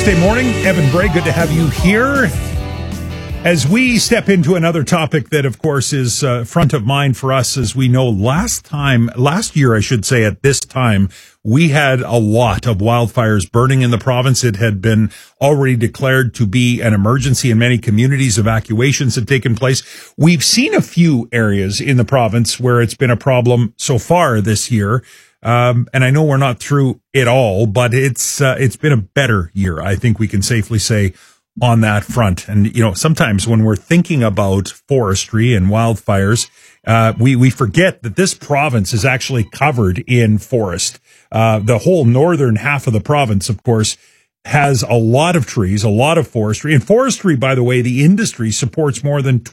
Thursday morning. Evan Bray, good to have you here. As we step into another topic that, of course, is front of mind for us, as we know, last year, I should say, at this time, we had a lot of wildfires burning in the province. It had been already declared to be an emergency in many communities. Evacuations had taken place. We've seen a few areas in the province where it's been a problem so far this year. And I know we're not through it all, but it's been a better year. I think we can safely say on that front. And, you know, sometimes when we're thinking about forestry and wildfires, we forget that this province is actually covered in forest. The whole northern half of the province, of course, has a lot of trees, a lot of forestry. And forestry, by the way, the industry supports more than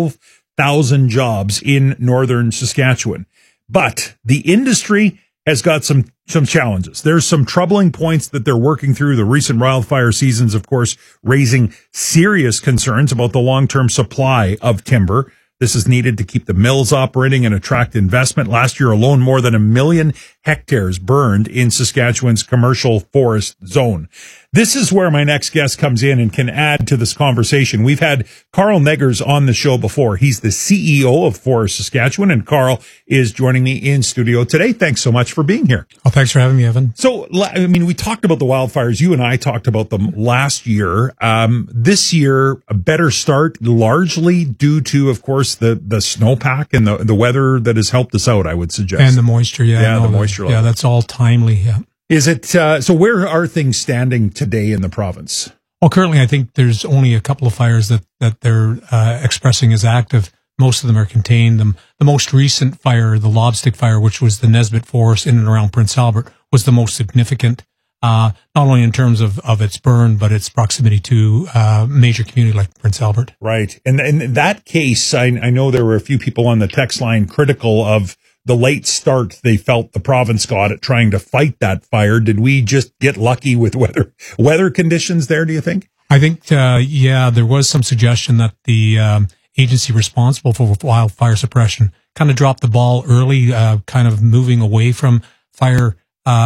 12,000 jobs in northern Saskatchewan. But the industry has got some challenges. There's some troubling points that they're working through. The recent wildfire seasons, of course, raising serious concerns about the long-term supply of timber. This is needed to keep the mills operating and attract investment. Last year alone, more than 1 million hectares burned in Saskatchewan's commercial forest zone. This is where my next guest comes in and can add to this conversation. We've had Carl Neggers on the show before. He's the CEO of Forest Saskatchewan, and Carl is joining me in studio today. Thanks so much for being here. Oh, thanks for having me, Evan. So, I mean, we talked about the wildfires. You and I talked about them last year. This year, a better start, largely due to, of course, the snowpack and the weather that has helped us out, I would suggest. And the moisture, Yeah, the moisture level. Yeah, that's all timely, yeah. Is it, so where are things standing today in the province? Well, currently, I think there's only a couple of fires that they're expressing as active. Most of them are contained. The most recent fire, the Lobstick fire, which was the Nesbitt Forest in and around Prince Albert, was the most significant, not only in terms of its burn, but its proximity to a major community like Prince Albert. Right. And in that case, I know there were a few people on the text line critical of the late start they felt the province got at trying to fight that fire. Did we just get lucky with weather conditions there, do you think? I think, there was some suggestion that the agency responsible for wildfire suppression kind of dropped the ball early, kind of moving away from fire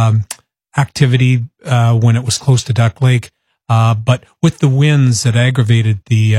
activity when it was close to Duck Lake. But with the winds that aggravated the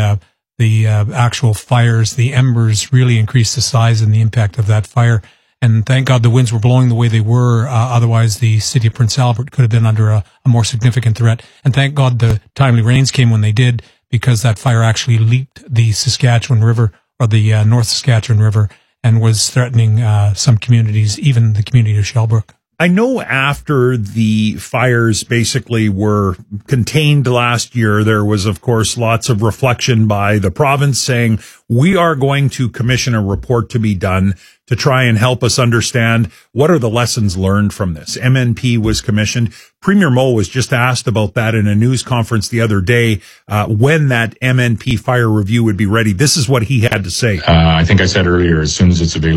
actual fires, the embers really increased the size and the impact of that fire. And thank God the winds were blowing the way they were. Otherwise, the city of Prince Albert could have been under a more significant threat. And thank God the timely rains came when they did, because that fire actually leaped the Saskatchewan River, or the North Saskatchewan River, and was threatening some communities, even the community of Shellbrook. I know after the fires basically were contained last year, there was, of course, lots of reflection by the province saying, we are going to commission a report to be done to try and help us understand what are the lessons learned from this. MNP was commissioned. Premier Moe was just asked about that in a news conference the other day, when that MNP fire review would be ready. This is what he had to say. I think I said earlier, as soon as it's available.